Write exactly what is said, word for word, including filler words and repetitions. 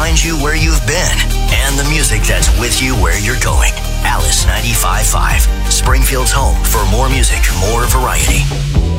reminds you where you've been, and the music that's with you where you're going. Alice ninety-five point five, Springfield's home for more music, more variety.